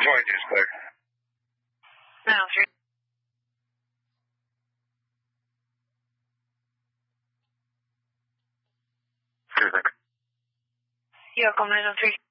orange juice, Claire. No, sure. Yo, como no, 3.